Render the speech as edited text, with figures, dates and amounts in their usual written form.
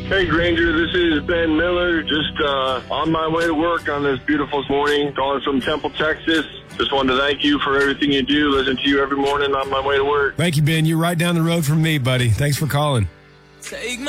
Hey, Granger, this is Ben Miller. Just on my way to work on this beautiful morning, calling from Temple, Texas. Just wanted to thank you for everything you do. Listen to you every morning on my way to work. Thank you, Ben. You're right down the road from me, buddy. Thanks for calling.